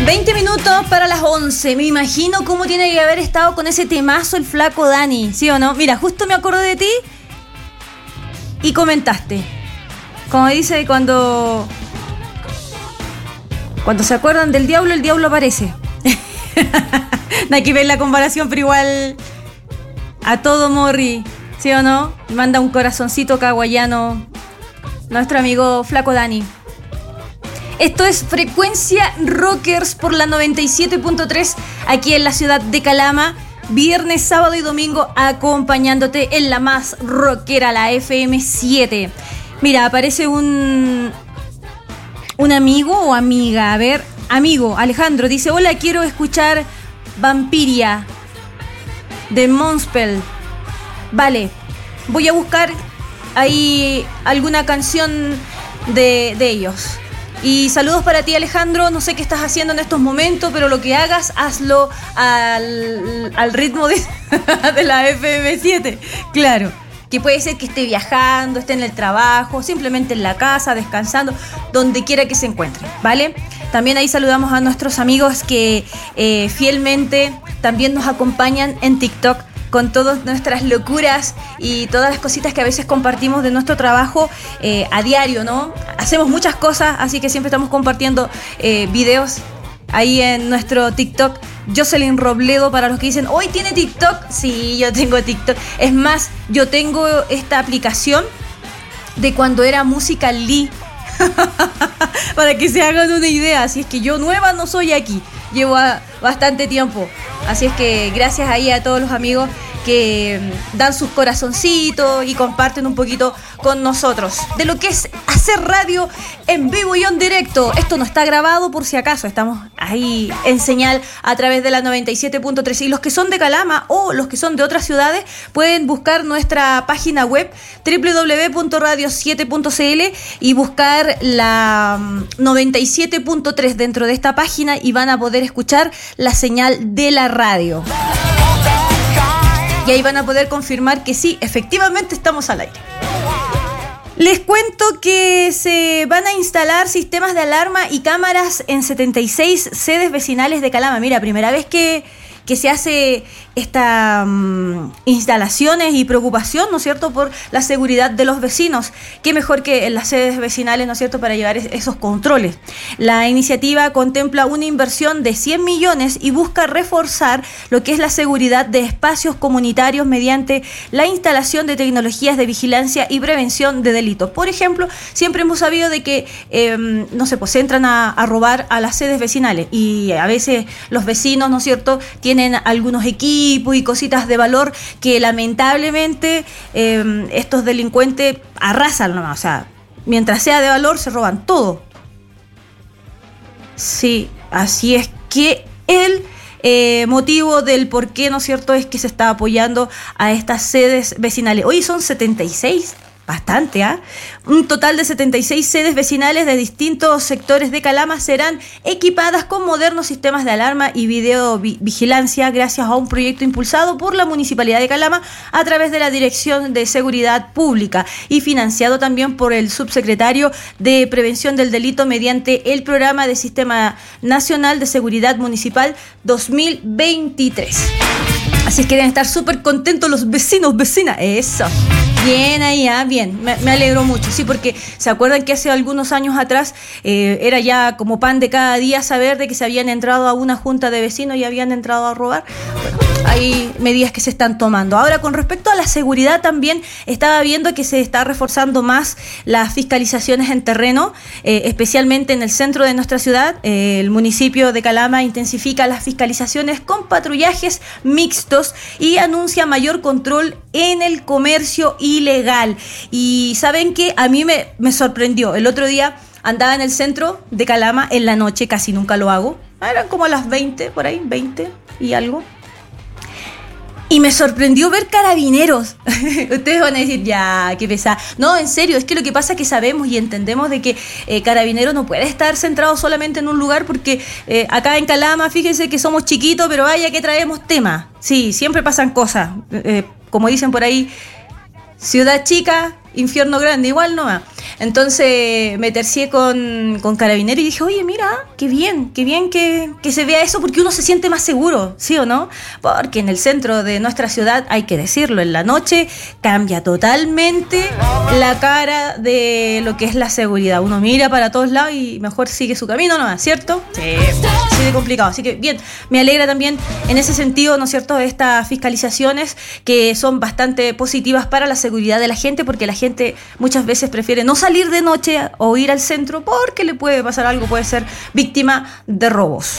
20 minutos para las 11. Me imagino cómo tiene que haber estado con ese temazo el flaco Dani, ¿sí o no? Mira, justo me acordé de ti y comentaste. Como dice, cuando se acuerdan del diablo, el diablo aparece. No hay que ver la comparación, pero igual a todo morri, ¿sí o no? Y manda un corazoncito caguayano nuestro amigo flaco Dani. Esto es Frecuencia Rockers por la 97.3 aquí en la ciudad de Calama. Viernes, sábado y domingo acompañándote en la más rockera, la FM7. Mira, aparece un amigo o amiga. A ver, amigo, Alejandro, dice: hola, quiero escuchar Vampiria de Monspell. Vale, voy a buscar ahí alguna canción de ellos. Y saludos para ti, Alejandro. No sé qué estás haciendo en estos momentos, pero lo que hagas, hazlo al ritmo de la FM7. Claro, que puede ser que esté viajando, esté en el trabajo, simplemente en la casa, descansando, donde quiera que se encuentre, ¿vale? También ahí saludamos a nuestros amigos que fielmente también nos acompañan en TikTok, con todas nuestras locuras y todas las cositas que a veces compartimos de nuestro trabajo a diario, ¿no? Hacemos muchas cosas, así que siempre estamos compartiendo videos ahí en nuestro TikTok. Jocelyn Robledo, para los que dicen: ¿hoy tiene TikTok? Sí, yo tengo TikTok. Es más, yo tengo esta aplicación de cuando era Musical.ly. Para que se hagan una idea. Así es que yo nueva no soy aquí, llevo bastante tiempo. Así es que gracias ahí a todos los amigos que dan sus corazoncitos y comparten un poquito con nosotros de lo que es hacer radio en vivo y en directo. Esto no está grabado por si acaso, estamos ahí en señal a través de la 97.3. Y los que son de Calama o los que son de otras ciudades pueden buscar nuestra página web www.radio7.cl y buscar la 97.3 dentro de esta página y van a poder escuchar la señal de la radio. Y ahí van a poder confirmar que sí, efectivamente estamos al aire. Les cuento que se van a instalar sistemas de alarma y cámaras en 76 sedes vecinales de Calama. Mira, primera vez que se hace estas instalaciones y preocupación, ¿no es cierto?, por la seguridad de los vecinos. Qué mejor que en las sedes vecinales, ¿no es cierto?, para llevar esos controles. La iniciativa contempla una inversión de 100 millones y busca reforzar lo que es la seguridad de espacios comunitarios mediante la instalación de tecnologías de vigilancia y prevención de delitos. Por ejemplo, siempre hemos sabido de que, no sé, pues se entran a robar a las sedes vecinales y a veces los vecinos, ¿no es cierto?, tienen algunos equipos y cositas de valor que lamentablemente estos delincuentes arrasan nomás. O sea, mientras sea de valor se roban todo. Sí, así es que el motivo del por qué, ¿no es cierto?, es que se está apoyando a estas sedes vecinales. Hoy son 76. Bastante, ¿ah? Un total de 76 sedes vecinales de distintos sectores de Calama serán equipadas con modernos sistemas de alarma y videovigilancia gracias a un proyecto impulsado por la Municipalidad de Calama a través de la Dirección de Seguridad Pública y financiado también por el Subsecretario de Prevención del Delito mediante el Programa de Sistema Nacional de Seguridad Municipal 2023. Así es que deben estar súper contentos los vecinos, vecinas. Eso. Bien ahí, bien, me alegro mucho, sí, porque se acuerdan que hace algunos años atrás era ya como pan de cada día saber de que se habían entrado a una junta de vecinos y habían entrado a robar. Bueno, hay medidas que se están tomando. Ahora, con respecto a la seguridad, también estaba viendo que se está reforzando más las fiscalizaciones en terreno, especialmente en el centro de nuestra ciudad. El municipio de Calama intensifica las fiscalizaciones con patrullajes mixtos y anuncia mayor control en el comercio ilegal. Y ¿saben qué? A mí me sorprendió. El otro día andaba en el centro de Calama en la noche, casi nunca lo hago. Eran como a las 20, por ahí, 20 y algo. Y me sorprendió ver carabineros. Ustedes van a decir, ya, qué pesada. No, en serio, es que lo que pasa es que sabemos y entendemos de que Carabineros no puede estar centrado solamente en un lugar porque acá en Calama, fíjense que somos chiquitos, pero vaya que traemos temas. Sí, siempre pasan cosas. Como dicen por ahí, ciudad chica, infierno grande, igual no va. Entonces me tercié con Carabineros y dije, oye, mira, qué bien que se vea eso, porque uno se siente más seguro, ¿sí o no? Porque en el centro de nuestra ciudad, hay que decirlo, en la noche cambia totalmente la cara de lo que es la seguridad. Uno mira para todos lados y mejor sigue su camino nomás, ¿cierto? Sí, así de complicado. Así que bien, me alegra también en ese sentido, ¿no es cierto?, estas fiscalizaciones que son bastante positivas para la seguridad de la gente, porque la gente muchas veces prefiere no salir de noche o ir al centro porque le puede pasar algo, puede ser víctima de robos.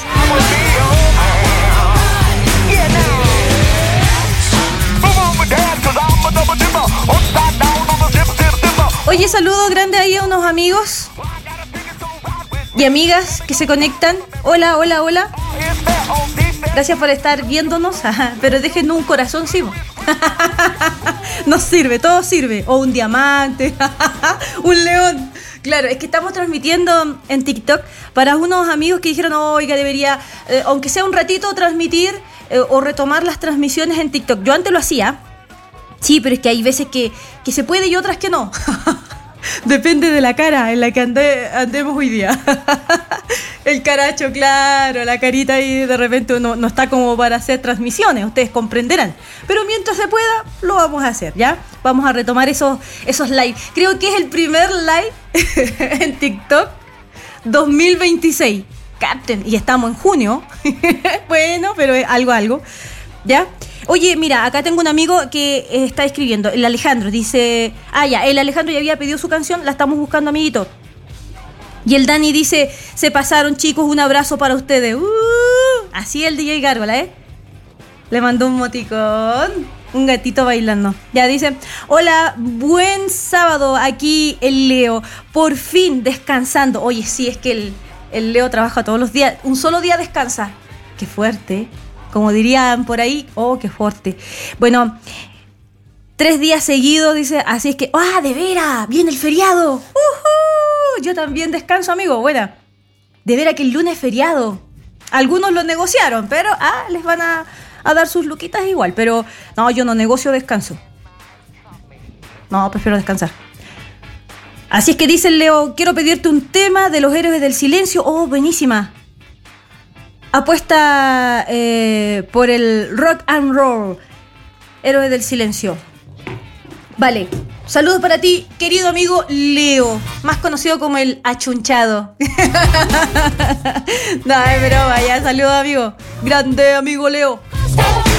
Oye, saludo grande ahí a unos amigos y amigas que se conectan. Hola. Gracias por estar viéndonos, pero déjenos un corazón, sí. Nos sirve, todo sirve. O un diamante, un león. Claro, es que estamos transmitiendo en TikTok para unos amigos que dijeron, oiga, debería, aunque sea un ratito, transmitir o retomar las transmisiones en TikTok. Yo antes lo hacía, sí, pero es que hay veces que se puede y otras que no. Depende de la cara en la que andemos hoy día. El caracho, claro, la carita ahí de repente no está como para hacer transmisiones, ustedes comprenderán. Pero mientras se pueda, lo vamos a hacer, ¿ya? Vamos a retomar esos live. Creo que es el primer live en TikTok 2026. Captain, y estamos en junio. Bueno, pero algo, ¿ya? Oye, mira, acá tengo un amigo que está escribiendo, el Alejandro, dice... el Alejandro ya había pedido su canción, la estamos buscando, amiguito. Y el Dani dice, se pasaron, chicos, un abrazo para ustedes. Así el DJ Gárgola, ¿eh? Le mandó un moticón, un gatito bailando. Ya dice, hola, buen sábado, aquí el Leo, por fin descansando. Oye, sí, es que el Leo trabaja todos los días, un solo día descansa. Qué fuerte, como dirían por ahí, qué fuerte. Bueno, 3 días seguidos, dice, así es que, de veras, viene el feriado. Yo también descanso, amigo, buena. De veras que el lunes es feriado. Algunos lo negociaron, pero les van a dar sus luquitas igual. Pero no, yo no negocio descanso. No, prefiero descansar. Así es que dice el Leo, quiero pedirte un tema de los Héroes del Silencio. Buenísima. Apuesta por el rock and roll. Héroes del Silencio. Vale. Saludos para ti, querido amigo Leo, más conocido como el achunchado. No, pero vaya, saludos, amigo. Grande, amigo Leo.